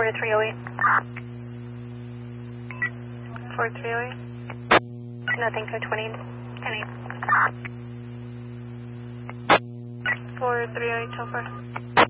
4308. 4308. Nothing, code 20. 10-8. 4308 so far.